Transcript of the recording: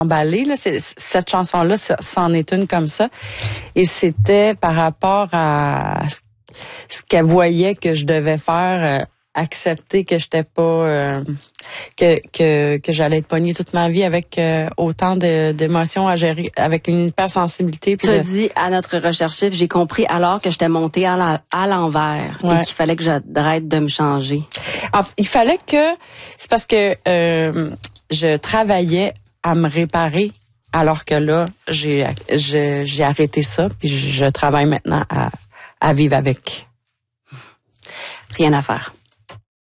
emballée, là. Cette chanson-là, c'en est une comme ça. Et c'était par rapport à ce qu'elle voyait que je devais faire, accepter que j'étais pas que j'allais être pognée toute ma vie avec autant d'émotions à gérer, avec une hypersensibilité. Tu as dit à notre recherchiste, j'ai compris alors que j'étais montée à l'envers et qu'il fallait que j'arrête de me changer. Enfin, il fallait que... C'est parce que je travaillais à me réparer, alors que là, j'ai arrêté ça, puis je travaille maintenant à vivre avec. Rien à faire.